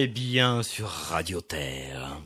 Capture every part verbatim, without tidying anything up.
est bien sur Radio Terre.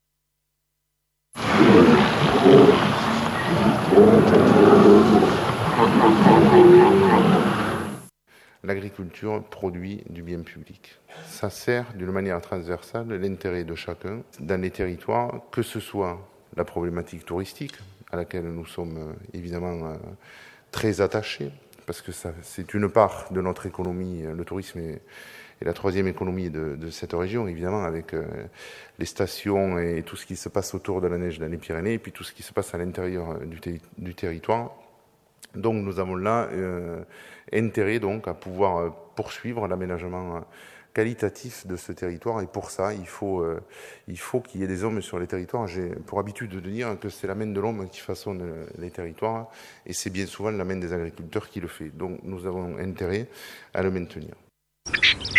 L'agriculture produit du bien public. Ça sert d'une manière transversale l'intérêt de chacun dans les territoires, que ce soit la problématique touristique, à laquelle nous sommes évidemment très attachés, parce que ça, c'est une part de notre économie, le tourisme est, est la troisième économie de, de cette région, évidemment, avec euh, les stations et tout ce qui se passe autour de la neige dans les Pyrénées, et puis tout ce qui se passe à l'intérieur du, ter- du territoire. Donc nous avons là euh, intérêt donc, à pouvoir euh, poursuivre l'aménagement euh, qualitatif de ce territoire, et pour ça il faut, euh, il faut qu'il y ait des hommes sur les territoires. J'ai pour habitude de dire que c'est la main de l'homme qui façonne euh, les territoires, et c'est bien souvent la main des agriculteurs qui le fait. Donc nous avons intérêt à le maintenir.